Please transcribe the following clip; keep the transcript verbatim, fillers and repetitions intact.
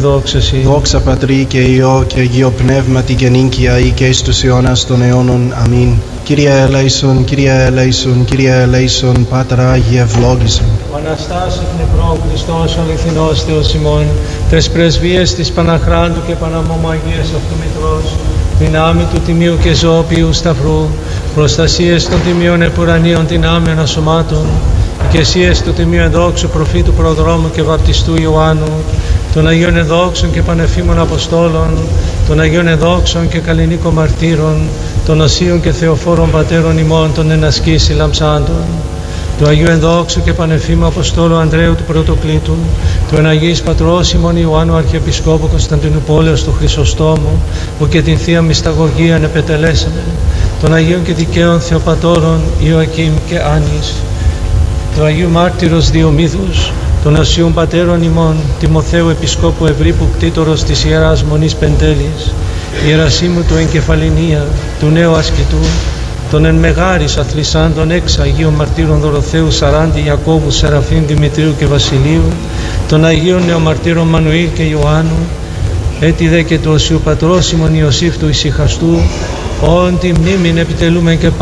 δόξαση. Δόξα Πατρί και Υιό και Αγίο Πνεύματι και νίκαια ή και εις τους αιώνας των αιώνων. Αμήν. Κύριε ελέησον, Κύριε ελέησον, Κύριε ελέησον, Πάτερ Άγιε ευλόγησον. Ο Αναστάς εκ νεκρών Χριστός ο αληθινός Θεός ημών, τες πρεσβείες της Παναχράντου και Παναμόμου Αγίας αυτού Μητρός, δυνάμει του Τιμίου και Ζωοποιού Σταυρού, προστασίες των Τιμίων Επουρανίων δυνάμεων ασωμάτων, οικεσίες του Τιμίου Ενδόξου Προφήτου Προδρόμου και Βαπτιστού Ιωάννου, των Αγίων Ενδόξων και Πανεφήμων Αποστόλων, των Αγίων Ενδόξων και Καλλινίκων Μαρτύρων, των Οσίων και Θεοφόρων Πατέρων ημών των ενασκήσει λαμψάντων, του Αγίου Ενδόξου και Πανεφήμου Αποστόλου Ανδρέου του Πρωτοκλήτου, του Εναγής Πατρός ημών Ιωάννου Αρχιεπισκόπου Κωνσταντινουπόλεως του Χρυσοστόμου, που και την Θεία Μυσταγωγία επετελέσαμε, των Αγίων και Δικαίων Θεοπατώρων Ιωακήμ και Άνης, του Αγίου Μάρτυρος Διομήδους, των Οσίων Πατέρων ημών Τιμοθέου Επισκόπου Ευρύπου Κτήτορος της Ιεράς Μονής Πεντέλης, Ιερασίμου του Εγκεφαλινία, του Νέου Ασκητού, των εν μεγάρης αθλισάντων έξ Αγίων Μαρτύρων Δωροθέου Σαράντη, Ιακώβου, Σεραφείμ, Δημητρίου και Βασιλείου, των Αγίων Νεομαρτύρων Μανουήλ και Ιωάννου, έτι δε και του Οσίου Πατρός ημών Ιωσήφ του Ησυχαστού, όν τη μνήμην επιτελούμε και